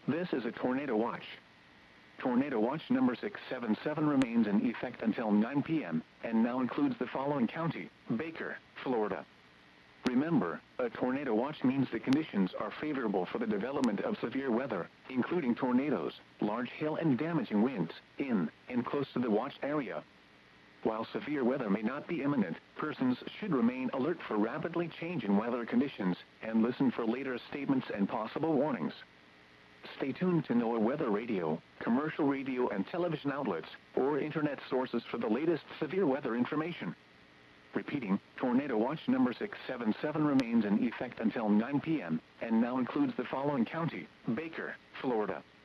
This is a tornado watch. Tornado watch number 677 remains in effect until 9 p.m. and now includes the following county: Baker, Florida. Remember, a tornado watch means the conditions are favorable for the development of severe weather, including tornadoes, large hail and damaging winds, in and close to the watch area. While severe weather may not be imminent, persons should remain alert for rapidly changing weather conditions and listen for later statements and possible warnings. Stay tuned to NOAA Weather Radio, commercial radio and television outlets, or internet sources for the latest severe weather information. Repeating, Tornado Watch number 677 remains in effect until 9 p.m. and now includes the following county: Baker, Florida.